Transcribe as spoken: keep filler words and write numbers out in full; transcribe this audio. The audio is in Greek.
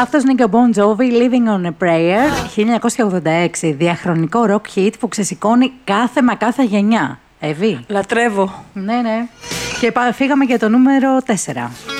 Αυτός είναι και ο Bon Jovi, Living on a Prayer, χίλια εννιακόσια ογδόντα έξι. Διαχρονικό rock hit που ξεσηκώνει κάθε μα κάθε γενιά. Εβί. Λατρεύω. Ναι, ναι. Και φύγαμε για το νούμερο τέσσερα.